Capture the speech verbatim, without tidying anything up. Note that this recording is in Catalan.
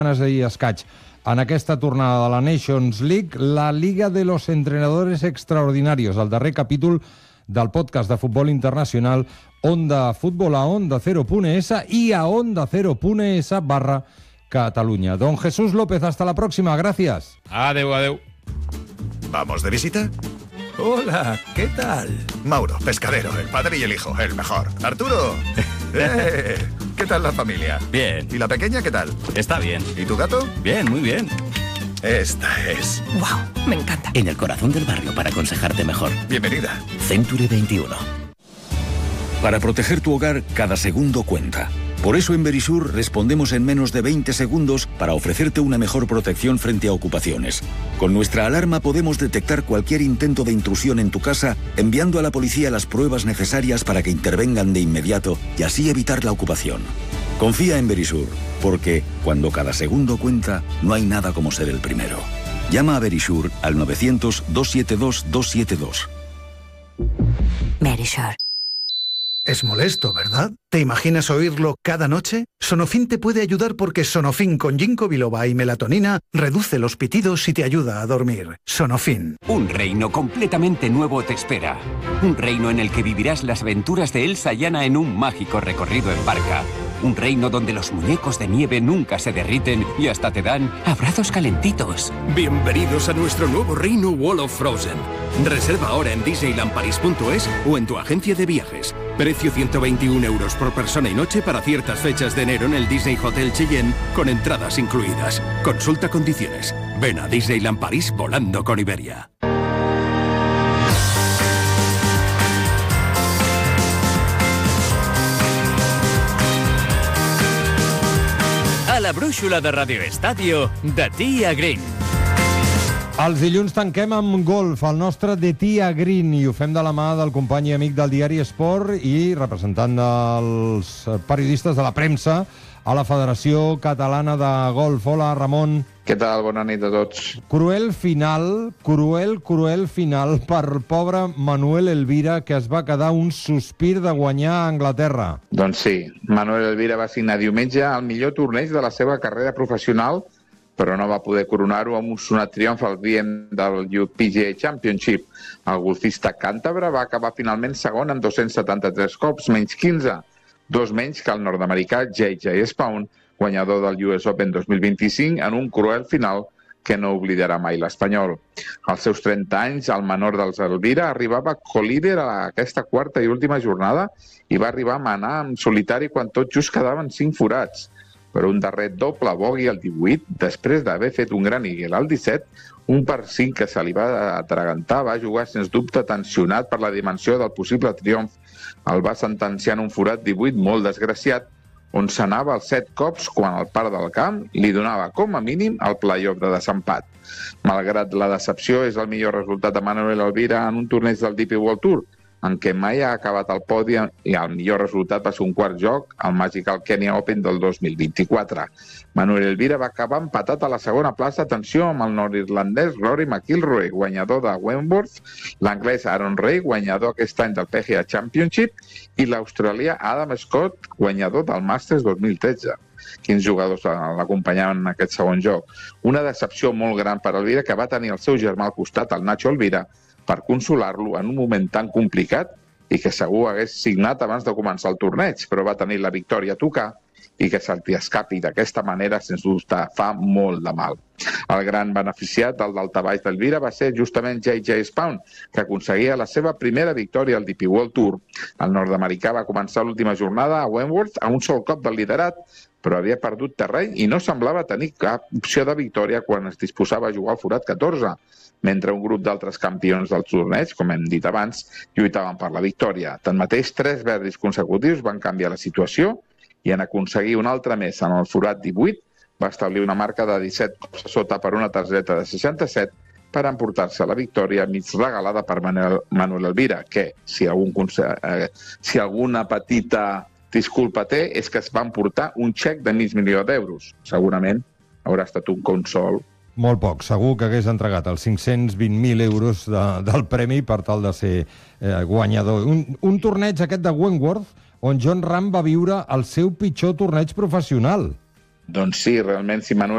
i escaig. En aquesta tornada de la Nations League, la Liga de los Entrenadores Extraordinarios, el darrer capítol del podcast de futbol internacional Onda Futbol a onda cero punt es i a onda cero punt es barra Cataluña. Don Jesús López, hasta la próxima. Gracias. Adeu, adeu. ¿Vamos de visita? Hola, ¿qué tal? Mauro, pescadero, el padre y el hijo, el mejor. Arturo. ¡Eh! ¿Qué tal la familia? Bien. ¿Y la pequeña qué tal? Está bien. ¿Y tu gato? Bien, muy bien. Esta es. ¡Wow! Me encanta. En el corazón del barrio para aconsejarte mejor. Bienvenida. Century veintiuno. Para proteger tu hogar, cada segundo cuenta. Por eso en Verisur respondemos en menos de veinte segundos para ofrecerte una mejor protección frente a ocupaciones. Con nuestra alarma podemos detectar cualquier intento de intrusión en tu casa, enviando a la policía las pruebas necesarias para que intervengan de inmediato y así evitar la ocupación. Confía en Verisur, porque cuando cada segundo cuenta, no hay nada como ser el primero. Llama a Verisur al novecientos, doscientos setenta y dos, doscientos setenta y dos. Verisur. Es molesto, ¿verdad? ¿Te imaginas oírlo cada noche? Sonofin te puede ayudar porque Sonofin con ginkgo biloba y melatonina reduce los pitidos y te ayuda a dormir. Sonofin. Un reino completamente nuevo te espera. Un reino en el que vivirás las aventuras de Elsa y Anna en un mágico recorrido en barca. Un reino donde los muñecos de nieve nunca se derriten y hasta te dan abrazos calentitos. Bienvenidos a nuestro nuevo reino Wall of Frozen. Reserva ahora en disneyland paris punto es o en tu agencia de viajes. Precio ciento veintiún euros por persona y noche para ciertas fechas de enero en el Disney Hotel Cheyenne con entradas incluidas. Consulta condiciones. Ven a Disneyland París volando con Iberia. A la brúixola de Radio Estadio, de Tia Green. Els dilluns tanquem amb golf, el nostre de Tia Green, i ho fem de la mà del company i amic del diari Esport i representant dels periodistes de la premsa a la Federació Catalana de Golf. Hola, Ramon. Què tal? Bona nit a tots. Cruel final, cruel, cruel final per pobre Manuel Elvira, que es va quedar un sospir de guanyar a Anglaterra. Doncs sí, Manuel Elvira va signar diumenge el millor torneig de la seva carrera professional, però no va poder coronar-ho amb un sonat triomf al Diem del P G A Championship. El golfista càntabre va acabar finalment segon amb dos-cents setanta-tres cops, menys quinze, dos menys que el nord-americà J J Spaun, guanyador del U S Open dos mil vint-i-cinc, en un cruel final que no oblidarà mai l'espanyol. Als seus trenta anys, el menor dels Elvira arribava co-líder a aquesta quarta i última jornada i va arribar a manar en solitari quan tot just quedaven cinc forats. Per un darrer doble bogey al divuit, després d'haver fet un gran eagle al disset, un par cinc que se li va atragantar va jugar sens dubte tensionat per la dimensió del possible triomf. El va sentenciar en un forat divuit molt desgraciat, on s'anava els set cops quan el par del camp li donava com a mínim el play-off de desempat. Malgrat la decepció, és el millor resultat de Manuel Elvira en un torneig del D P World Tour, en què mai ha acabat el podi i el millor resultat va ser un quart joc al Magical Kenya Open del dos mil vint-i-quatre. Manuel Elvira va acabar empatat a la segona plaça, atenció, amb el nord-irlandès Rory McIlroy, guanyador de Wentworth, l'anglès Aaron Ray, guanyador aquest any del P G A Championship, i l'australià Adam Scott, guanyador del Masters dos mil tretze. Quins jugadors l'acompanyaven en aquest segon joc. Una decepció molt gran per Elvira, que va tenir el seu germà al costat, el Nacho Elvira, per consolar-lo en un moment tan complicat i que segur hagués signat abans de començar el torneig, però va tenir la victòria a tocar i que se'l escapi d'aquesta manera, sens dubte, fa molt de mal. El gran beneficiat del daltabaix d'Elvira va ser justament J J Spaun, que aconseguia la seva primera victòria al D P World Tour. El nord-americà va començar l'última jornada a Wentworth a un sol cop del liderat, però havia perdut terreny i no semblava tenir cap opció de victòria quan es disposava a jugar al forat catorze, mentre un grup d'altres campions del torneig, com hem dit abans, lluitaven per la victòria. Tanmateix, tres verdis consecutius van canviar la situació i en aconseguir un altre més en el forat divuit va establir una marca de disset cops a sota per una targeta de seixanta-set per emportar-se la victòria mig regalada per Manuel, Manuel Elvira, que, si, algun, eh, si alguna petita disculpa té, és que es va emportar un xec de mig milió d'euros. Segurament haurà estat un consol. Molt poc. Segur que hagués entregat els cinc-cents vint mil euros de, del premi per tal de ser eh, guanyador. Un, un torneig aquest de Wentworth on Jon Rahm va viure el seu pitjor torneig professional. Doncs sí, realment, si Manuel